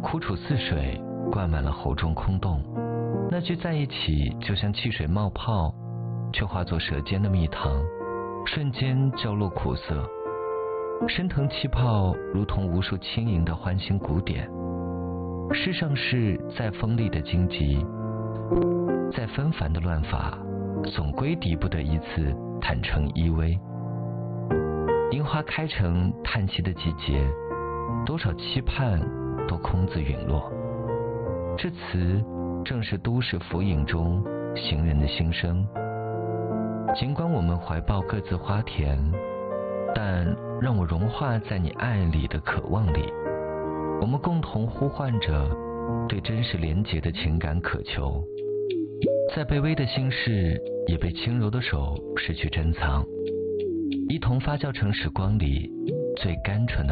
苦楚似水灌满了喉中空洞，那句在一起就像汽水冒泡，却化作舌尖的蜜糖，瞬间浇落苦涩。升腾气泡如同无数轻盈的欢欣鼓点。世上事再锋利的荆棘，再纷繁的乱法，总归敌不得一次坦诚依偎。樱花开成叹息的季节，多少期盼都空自陨落。这词正是都市浮影中行人的心声。尽管我们怀抱各自花田，但让我融化在你爱里的渴望里。我们共同呼唤着对真实连结的情感渴求，再卑微的心事也被轻柔的手拾去珍藏，一同发酵成时光里最甘醇的